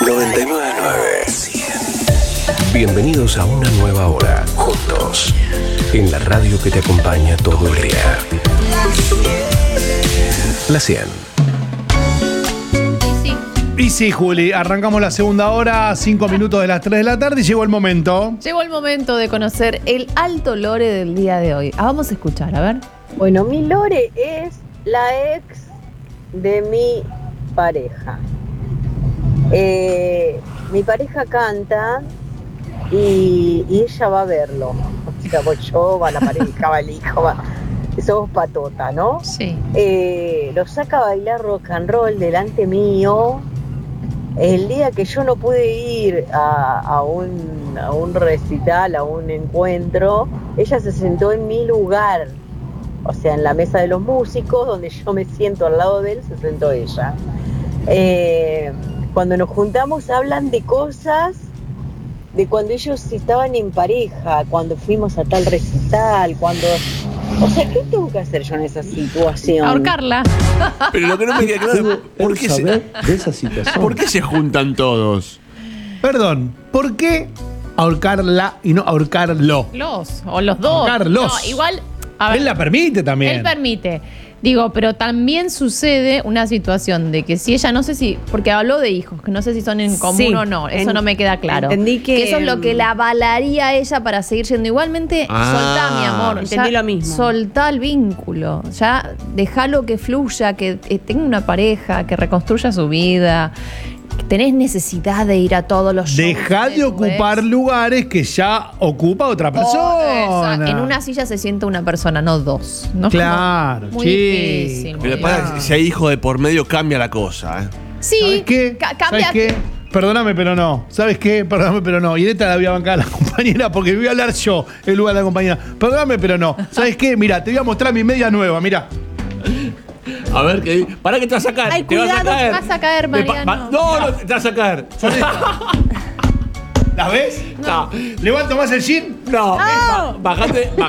99.9. Bienvenidos a una nueva hora, juntos, en la radio que te acompaña todo el día. La 100. Y sí, Juli, arrancamos la segunda hora, 5 minutos de las 3 de la tarde y llegó el momento. Llegó el momento de conocer el alto lore del día de hoy. Vamos a escuchar, a ver. Bueno, mi lore es la ex de mi pareja. Mi pareja canta y ella va a verlo. O sea, voy yo, va la pareja, va el hijo, va. Somos patota, ¿no? Sí. Lo saca a bailar rock and roll delante mío. El día que yo no pude ir a un recital, a un encuentro, ella se sentó en mi lugar. O sea, en la mesa de los músicos, donde yo me siento al lado de él, se sentó ella. Cuando nos juntamos hablan de cosas de cuando ellos estaban en pareja, cuando fuimos a tal recital, cuando... O sea, ¿qué tengo que hacer yo en esa situación? Ahorcarla. Pero lo que no me queda claro, ¿por qué de esa situación? ¿por qué se juntan todos? Perdón, ¿por qué ahorcarla y no ahorcarlo? Los dos. Ahorcarlos. No, igual, a ver. Él la permite también. Él permite. Digo, pero también sucede una situación de que si ella, no sé si, porque habló de hijos, que no sé si son en común Sí, o no, eso no me queda claro. Entendí que eso es lo que la avalaría a ella para seguir yendo. Igualmente, soltá, mi amor. Entendí lo mismo. Soltá el vínculo. Ya dejalo que fluya, que tenga una pareja, que reconstruya su vida. Tenés necesidad de ir a todos los shows. Dejá de tu ocupar ex. lugares que ya ocupa otra persona. En una silla se sienta una persona, no dos. ¿No? Claro, Muy chico. difícil. Pero muy para difícil. si hay hijo de por medio cambia la cosa, ¿eh? Sí, ¿Sabes qué? cambia. ¿Sabes qué? Perdóname, pero no. ¿Sabes qué? Perdóname, pero no. Y en esta la voy a bancar a la compañera porque voy a hablar yo en lugar de la compañera. Perdóname, pero no. ¿Sabes qué? Mira, te voy a mostrar mi media nueva, mira. A ver, para que te vas a caer. Ay, te vas a cuidado, caer. vas a caer, Mariano. No, te vas a caer. ¿Las ves? No. ¿Levanto más el jean? No. Bajate